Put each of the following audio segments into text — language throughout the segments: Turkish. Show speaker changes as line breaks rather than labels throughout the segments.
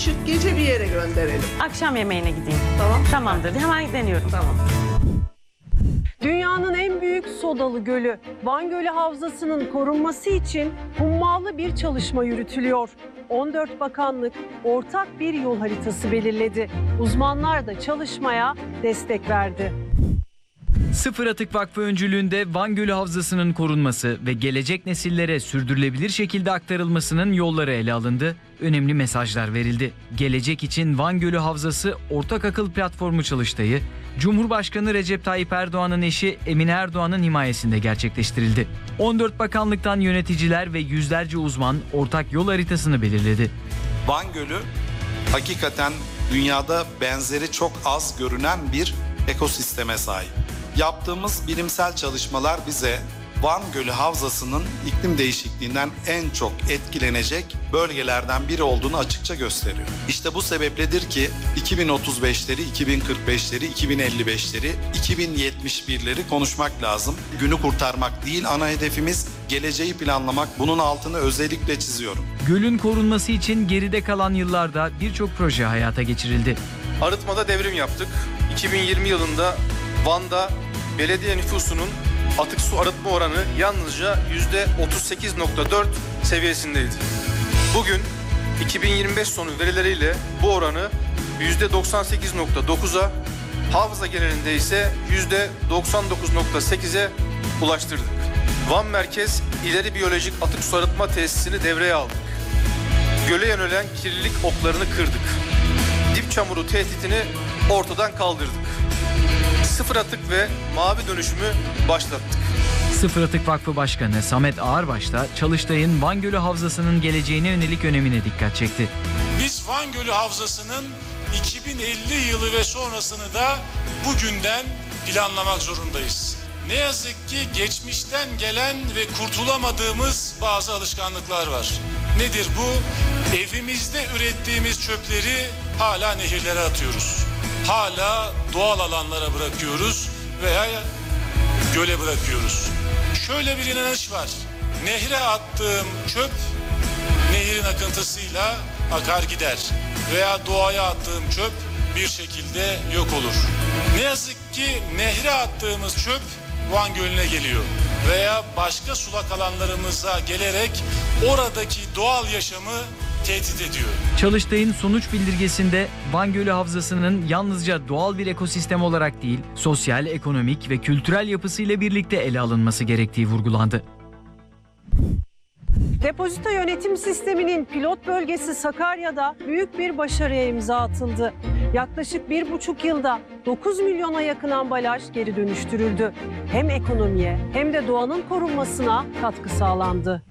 gece bir yere gönderelim.
Akşam yemeğine gideyim.
Tamam.
Tamamdır. Hemen deniyorum.
Tamam.
Dünyanın en büyük sodalı gölü Van Gölü Havzası'nın korunması için hummalı bir çalışma yürütülüyor. 14 bakanlık ortak bir yol haritası belirledi. Uzmanlar da çalışmaya destek verdi.
Sıfır Atık Vakfı öncülüğünde Van Gölü Havzası'nın korunması ve gelecek nesillere sürdürülebilir şekilde aktarılmasının yolları ele alındı, önemli mesajlar verildi. Gelecek için Van Gölü Havzası Ortak Akıl Platformu çalıştayı, Cumhurbaşkanı Recep Tayyip Erdoğan'ın eşi Emine Erdoğan'ın himayesinde gerçekleştirildi. 14 bakanlıktan yöneticiler ve yüzlerce uzman ortak yol haritasını belirledi.
Van Gölü hakikaten dünyada benzeri çok az görünen bir ekosisteme sahip. Yaptığımız bilimsel çalışmalar bize Van Gölü Havzası'nın iklim değişikliğinden en çok etkilenecek bölgelerden biri olduğunu açıkça gösteriyor. İşte bu sebepledir ki 2035'leri, 2045'leri, 2055'leri, 2071'leri konuşmak lazım. Günü kurtarmak değil ana hedefimiz, geleceği planlamak. Bunun altını özellikle çiziyorum.
Gölün korunması için geride kalan yıllarda birçok proje hayata geçirildi.
Arıtmada devrim yaptık. 2020 yılında Van'da belediye nüfusunun atık su arıtma oranı yalnızca %38.4 seviyesindeydi. Bugün 2025 sonu verileriyle bu oranı %98.9'a, Havza genelinde ise %99.8'e ulaştırdık. Van Merkez İleri Biyolojik Atık Su Arıtma Tesisini devreye aldık. Göle yönelen kirlilik oklarını kırdık. Dip çamuru tehditini ortadan kaldırdık. Sıfır atık ve mavi dönüşümü başlattık.
Sıfır Atık Vakfı Başkanı Samet Ağırbaş da Çalıştay'ın Van Gölü Havzası'nın geleceğine yönelik önemine dikkat çekti.
Biz Van Gölü Havzası'nın 2050 yılı ve sonrasını da bugünden planlamak zorundayız. Ne yazık ki geçmişten gelen ve kurtulamadığımız bazı alışkanlıklar var. Nedir bu? Evimizde ürettiğimiz çöpleri hala nehirlere atıyoruz. Hala doğal alanlara bırakıyoruz veya göle bırakıyoruz. Şöyle bir inanış var. Nehre attığım çöp nehirin akıntısıyla akar gider. Veya doğaya attığım çöp bir şekilde yok olur. Ne yazık ki nehre attığımız çöp Van Gölü'ne geliyor. Veya başka sulak alanlarımıza gelerek oradaki doğal yaşamı tehdit ediyor.
Çalıştay'ın sonuç bildirgesinde Van Gölü Havzası'nın yalnızca doğal bir ekosistem olarak değil, sosyal, ekonomik ve kültürel yapısıyla birlikte ele alınması gerektiği vurgulandı.
Depozito yönetim sisteminin pilot bölgesi Sakarya'da büyük bir başarıya imza atıldı. Yaklaşık 1,5 yılda 9 milyona yakın ambalaj geri dönüştürüldü. Hem ekonomiye hem de doğanın korunmasına katkı sağlandı.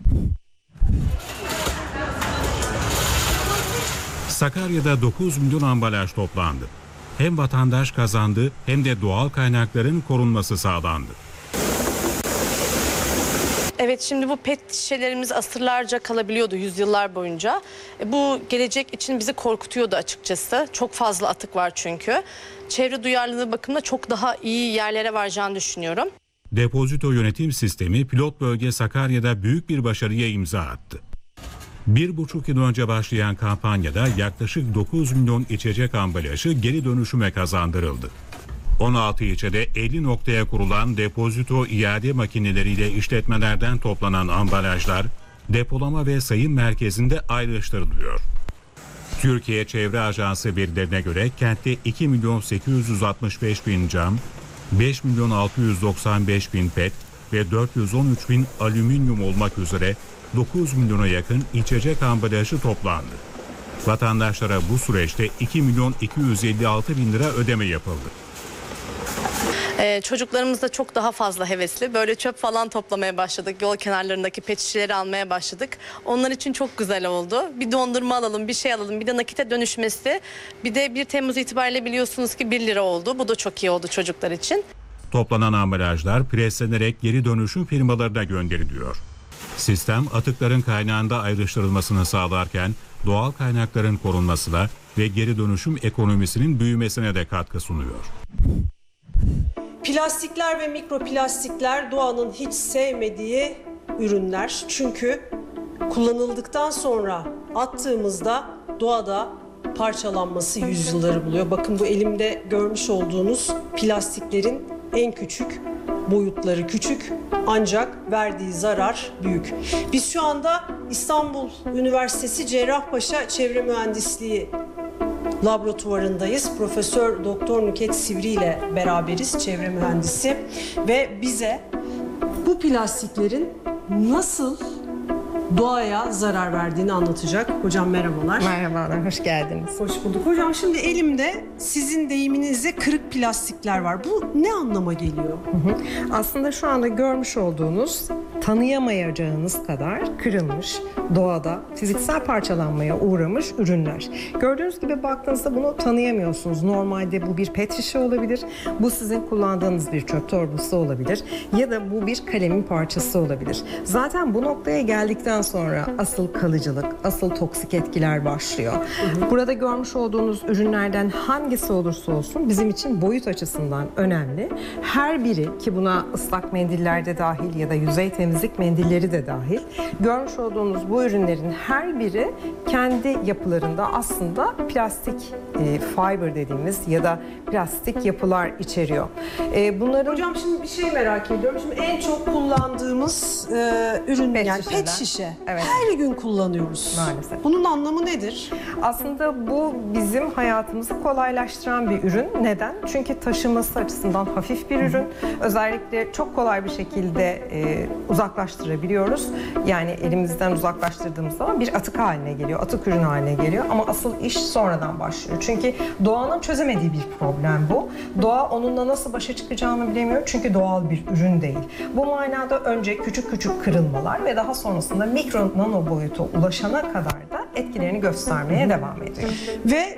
Sakarya'da 9 milyon ambalaj toplandı. Hem vatandaş kazandı hem de doğal kaynakların korunması sağlandı.
Evet, şimdi bu pet şişelerimiz asırlarca kalabiliyordu, yüzyıllar boyunca. Bu gelecek için bizi korkutuyordu açıkçası. Çok fazla atık var çünkü. Çevre duyarlılığı bakımında çok daha iyi yerlere varacağını düşünüyorum.
Depozito yönetim sistemi pilot bölge Sakarya'da büyük bir başarıya imza attı. 1,5 yıl önce başlayan kampanyada yaklaşık 9 milyon içecek ambalajı geri dönüşüme kazandırıldı. 16 ilçede 50 noktaya kurulan depozito iade makineleriyle işletmelerden toplanan ambalajlar depolama ve sayım merkezinde ayrıştırılıyor. Türkiye Çevre Ajansı verilerine göre kentte 2 milyon 865 bin cam, 5 milyon 695 bin pet ve 413 bin alüminyum olmak üzere 9 milyona yakın içecek ambalajı toplandı. Vatandaşlara bu süreçte 2 milyon 256 bin lira ödeme yapıldı.
Çocuklarımız da çok daha fazla hevesli. Böyle çöp falan toplamaya başladık. Yol kenarlarındaki pet şişeleri almaya başladık. Onlar için çok güzel oldu. Bir dondurma alalım, bir şey alalım, bir de nakite dönüşmesi. Bir de 1 Temmuz itibariyle biliyorsunuz ki 1 lira oldu. Bu da çok iyi oldu çocuklar için.
Toplanan ambalajlar preslenerek geri dönüşüm firmalarına gönderiliyor. Sistem atıkların kaynağında ayrıştırılmasını sağlarken doğal kaynakların korunmasına ve geri dönüşüm ekonomisinin büyümesine de katkı sunuyor.
Plastikler ve mikroplastikler doğanın hiç sevmediği ürünler. Çünkü kullanıldıktan sonra attığımızda doğada parçalanması yüzyılları buluyor. Bakın bu elimde görmüş olduğunuz plastiklerin en küçük boyutları küçük ancak verdiği zarar büyük. Biz şu anda İstanbul Üniversitesi Cerrahpaşa Çevre Mühendisliği laboratuvarındayız. Profesör Doktor Nükhet Sivri ile beraberiz, çevre mühendisi, ve bize bu plastiklerin nasıl doğaya zarar verdiğini anlatacak. Hocam merhabalar.
Merhabalar, hoş geldiniz.
Hoş bulduk. Hocam şimdi elimde sizin deyiminizle kırık plastikler var. Bu ne anlama geliyor?
Aslında şu anda görmüş olduğunuz tanıyamayacağınız kadar kırılmış, doğada fiziksel parçalanmaya uğramış ürünler. Gördüğünüz gibi baktığınızda bunu tanıyamıyorsunuz. Normalde bu bir pet şişe olabilir, bu sizin kullandığınız bir çöp torbası olabilir ya da bu bir kalemin parçası olabilir. Zaten bu noktaya geldikten sonra asıl kalıcılık, asıl toksik etkiler başlıyor. Burada görmüş olduğunuz ürünlerden hangisi olursa olsun bizim için boyut açısından önemli. Her biri, ki buna ıslak mendiller de dahil ya da yüzey temizlik mendilleri de dahil, görmüş olduğunuz bu ürünlerin her biri kendi yapılarında aslında plastik fiber dediğimiz ya da plastik yapılar içeriyor. Bunların...
Hocam şimdi bir şey merak ediyorum. Şimdi en çok kullandığımız ürün yani pet şişe.
Evet.
Her gün kullanıyoruz.
Maalesef.
Bunun anlamı nedir?
Aslında bu bizim hayatımızı kolaylaştıran bir ürün. Neden? Çünkü taşıması açısından hafif bir ürün. Özellikle çok kolay bir şekilde uzaklaştırabiliyoruz. Yani elimizden uzaklaştırdığımız zaman bir atık haline geliyor, atık ürün haline geliyor. Ama asıl iş sonradan başlıyor. Çünkü doğanın çözemediği bir problem bu. Doğa onunla nasıl başa çıkacağını bilemiyor. Çünkü doğal bir ürün değil. Bu manada önce küçük küçük kırılmalar ve daha sonrasında mikro nano boyuta ulaşana kadar da etkilerini göstermeye devam ediyor.
Ve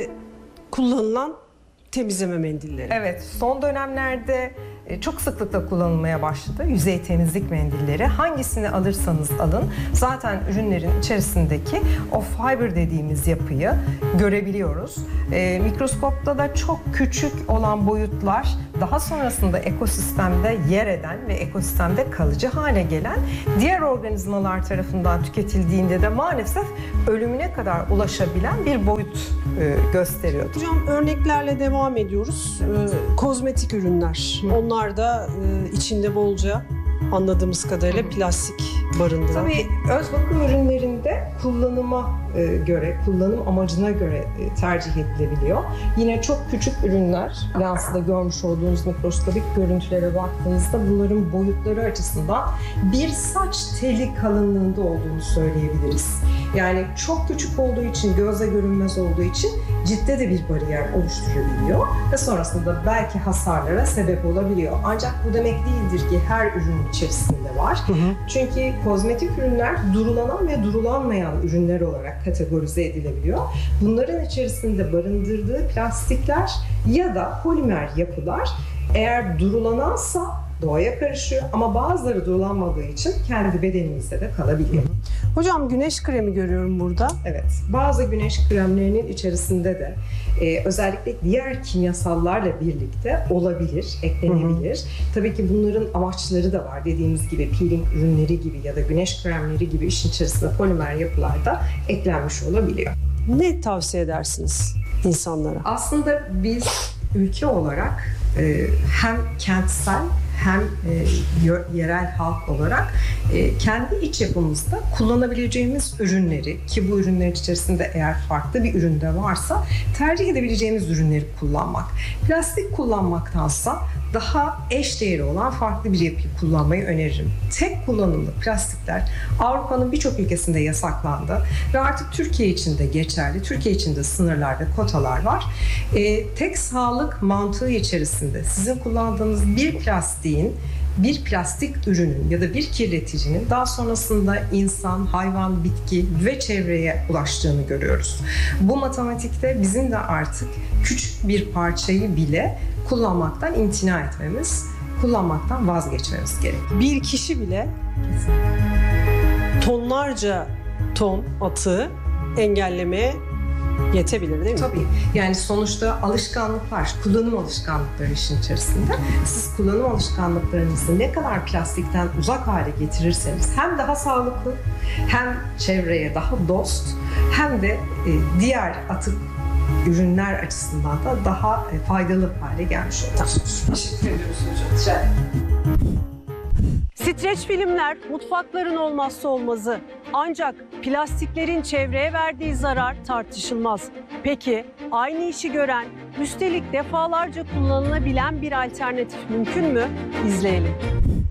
kullanılan temizleme mendilleri.
Evet, son dönemlerde çok sıklıkla kullanılmaya başladı yüzey temizlik mendilleri. Hangisini alırsanız alın zaten ürünlerin içerisindeki o fiber dediğimiz yapıyı görebiliyoruz. Mikroskopta da çok küçük olan boyutlar daha sonrasında ekosistemde yer eden ve ekosistemde kalıcı hale gelen diğer organizmalar tarafından tüketildiğinde de maalesef ölümüne kadar ulaşabilen bir boyut gösteriyor.
Hocam örneklerle devam ediyoruz. Kozmetik ürünler. Onlar da içinde bolca anladığımız kadarıyla plastik barındıran.
Tabii öz bakım ürünlerinde kullanıma göre, kullanım amacına göre tercih edilebiliyor. Yine çok küçük ürünler, lansıda görmüş olduğunuz mikroskobik görüntülere baktığınızda bunların boyutları açısından bir saç teli kalınlığında olduğunu söyleyebiliriz. Yani çok küçük olduğu için, gözle görünmez olduğu için ciltte de bir bariyer oluşturabiliyor ve sonrasında belki hasarlara sebep olabiliyor. Ancak bu demek değildir ki her ürünün içerisinde var. Çünkü kozmetik ürünler durulanan ve durulanmayan ürünler olarak kategorize edilebiliyor. Bunların içerisinde barındırdığı plastikler ya da polimer yapılar eğer durulanansa doğaya karışıyor ama bazıları durulanmadığı için kendi bedenimizde de kalabiliyor.
Hocam güneş kremi görüyorum burada.
Evet, bazı güneş kremlerinin içerisinde de özellikle diğer kimyasallarla birlikte olabilir, eklenebilir. Tabii ki bunların amaçları da var. Dediğimiz gibi peeling ürünleri gibi ya da güneş kremleri gibi işin içerisinde polimer yapılar da eklenmiş olabiliyor.
Ne tavsiye edersiniz insanlara?
Aslında biz ülke olarak hem kentsel hem yerel halk olarak kendi iç yapımızda kullanabileceğimiz ürünleri, ki bu ürünlerin içerisinde eğer farklı bir üründe varsa tercih edebileceğimiz ürünleri kullanmak. Plastik kullanmaktansa daha eşdeğeri olan farklı bir yapıyı kullanmayı öneririm. Tek kullanımlı plastikler Avrupa'nın birçok ülkesinde yasaklandı ve artık Türkiye için de geçerli. Türkiye için de sınırlar ve kotalar var. Tek sağlık mantığı içerisinde sizin kullandığınız bir plastik ürünün ya da bir kirleticinin daha sonrasında insan, hayvan, bitki ve çevreye ulaştığını görüyoruz. Bu matematikte bizim de artık küçük bir parçayı bile kullanmaktan imtina etmemiz, kullanmaktan vazgeçmemiz gerekiyor.
Bir kişi bile tonlarca ton atığı engellemeye Yetebilir değil mi?
Tabii. Yani sonuçta alışkanlıklar, kullanım alışkanlıkları işin içerisinde. Siz kullanım alışkanlıklarınızı ne kadar plastikten uzak hale getirirseniz hem daha sağlıklı, hem çevreye daha dost, hem de diğer atık ürünler açısından da daha faydalı hale gelmiş olursunuz. Teşekkür ediyoruz hocam. Rica ederim.
Streç filmler mutfakların olmazsa olmazı. Ancak plastiklerin çevreye verdiği zarar tartışılmaz. Peki aynı işi gören, üstelik defalarca kullanılabilen bir alternatif mümkün mü? İzleyelim.